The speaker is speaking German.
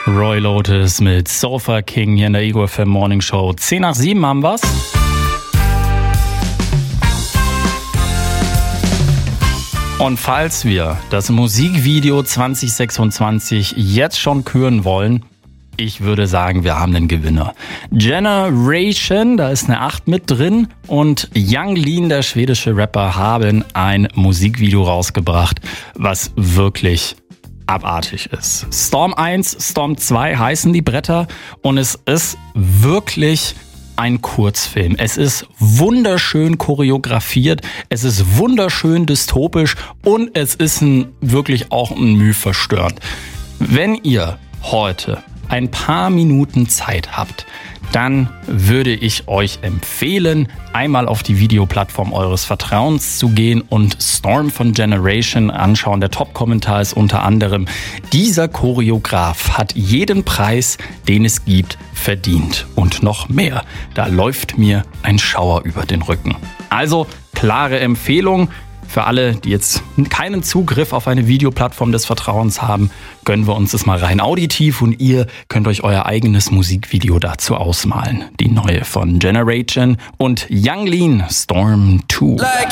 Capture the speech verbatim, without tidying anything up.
Roy Lotus mit Sofa King hier in der Ego F M Morning Show. zehn nach sieben haben wir's. Und falls wir das Musikvideo zwanzig sechsundzwanzig jetzt schon küren wollen, ich würde sagen, wir haben einen Gewinner. Generation, da ist eine acht mit drin, und Yung Lean, der schwedische Rapper, haben ein Musikvideo rausgebracht, was wirklich abartig ist. Storm eins, Storm zwei heißen die Bretter, und es ist wirklich ein Kurzfilm. Es ist wunderschön choreografiert, es ist wunderschön dystopisch und es ist ein, wirklich auch ein Mühe verstörend. Wenn ihr heute ein paar Minuten Zeit habt, dann würde ich euch empfehlen, einmal auf die Videoplattform eures Vertrauens zu gehen und Storm von Generation anschauen. Der Top-Kommentar ist unter anderem: Dieser Choreograf hat jeden Preis, den es gibt, verdient. Und noch mehr. Da läuft mir ein Schauer über den Rücken. Also, klare Empfehlung. Für alle, die jetzt keinen Zugriff auf eine Videoplattform des Vertrauens haben, gönnen wir uns das mal rein auditiv, und ihr könnt euch euer eigenes Musikvideo dazu ausmalen. Die neue von Generation und Yung Lean, Storm zwei. Like